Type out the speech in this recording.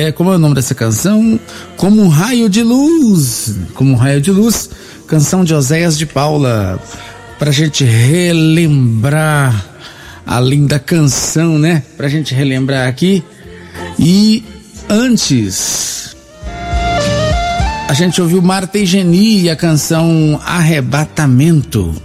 como é o nome dessa canção? Como um raio de luz. Como um raio de luz. Canção de Oséias de Paula. Pra gente relembrar a linda canção, né? Pra gente relembrar aqui. E antes, a gente ouviu Marta e Geni e a canção Arrebatamento.